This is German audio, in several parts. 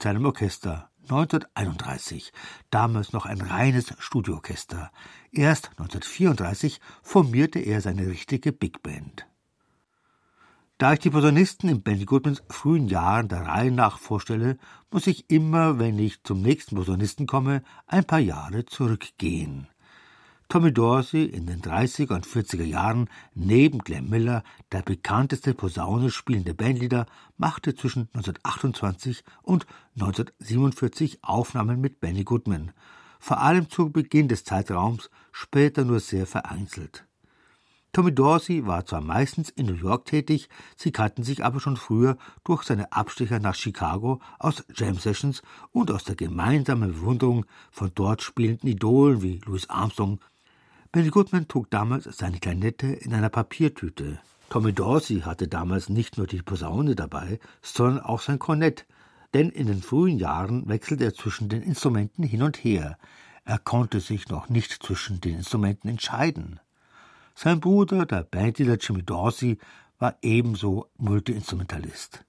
mit seinem Orchester 1931, damals noch ein reines Studioorchester. Erst 1934 formierte er seine richtige Big Band. Da ich die Posaunisten in Benny Goodmans frühen Jahren der Reihe nach vorstelle, muss ich immer, wenn ich zum nächsten Posaunisten komme, ein paar Jahre zurückgehen. Tommy Dorsey, in den 30er und 40er Jahren neben Glenn Miller der bekannteste Posaune spielende Bandleader, machte zwischen 1928 und 1947 Aufnahmen mit Benny Goodman, vor allem zu Beginn des Zeitraums, später nur sehr vereinzelt. Tommy Dorsey war zwar meistens in New York tätig, sie kannten sich aber schon früher durch seine Abstecher nach Chicago aus Jam Sessions und aus der gemeinsamen Bewunderung von dort spielenden Idolen wie Louis Armstrong. Benny Goodman trug damals seine Klarinette in einer Papiertüte. Tommy Dorsey hatte damals nicht nur die Posaune dabei, sondern auch sein Kornett, denn in den frühen Jahren wechselte er zwischen den Instrumenten hin und her. Er konnte sich noch nicht zwischen den Instrumenten entscheiden. Sein Bruder, der Bandleader Jimmy Dorsey, war ebenso Multiinstrumentalist.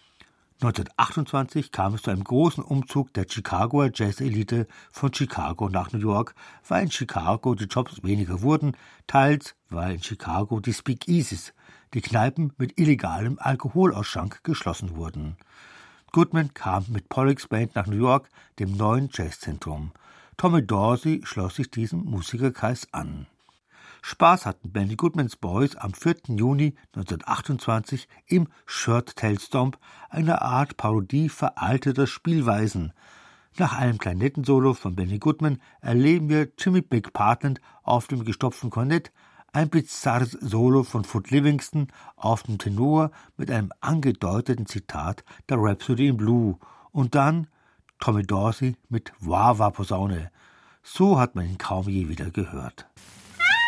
1928 kam es zu einem großen Umzug der Chicagoer Jazz-Elite von Chicago nach New York, weil in Chicago die Jobs weniger wurden, teils weil in Chicago die Speakeasies, die Kneipen mit illegalem Alkoholausschank, geschlossen wurden. Goodman kam mit Pollacks Band nach New York, dem neuen Jazzzentrum. Tommy Dorsey schloss sich diesem Musikerkreis an. Spaß hatten Benny Goodmans Boys am 4. Juni 1928 im Shirt Tail Stomp, einer Art Parodie veralteter Spielweisen. Nach einem Klarinettensolo von Benny Goodman erleben wir Jimmy Big Partland auf dem gestopften Kornett, ein bizarres Solo von Foot Livingston auf dem Tenor mit einem angedeuteten Zitat der Rhapsody in Blue und dann Tommy Dorsey mit Wah-Wah Posaune. So hat man ihn kaum je wieder gehört.